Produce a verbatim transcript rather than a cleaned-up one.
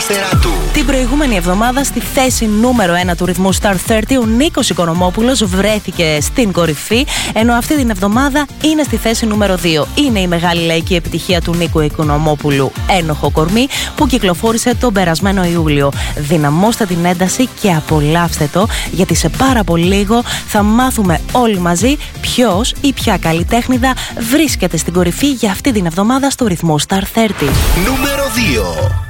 ύστερα του. Την προηγούμενη εβδομάδα στη θέση νούμερο ένα του ρυθμού Star τριάντα ο Νίκος Οικονομόπουλος βρέθηκε στην κορυφή, ενώ αυτή την εβδομάδα είναι στη θέση νούμερο δύο. Είναι η μεγάλη λαϊκή επιτυχία του Νίκου Οικονομόπουλου «Ένοχο κορμί» που κυκλοφόρησε τον περασμένο Ιούλιο. Δυναμώστε την ένταση και απολαύστε το, γιατί σε πάρα πολύ λίγο θα μάθουμε όλοι μαζί ποιος ή ποια καλλιτέχνηδα βρίσκεται στην κορυφή για αυτή την εβδομάδα στο ρυθμό Star τριάντα. Νούμερο δύο.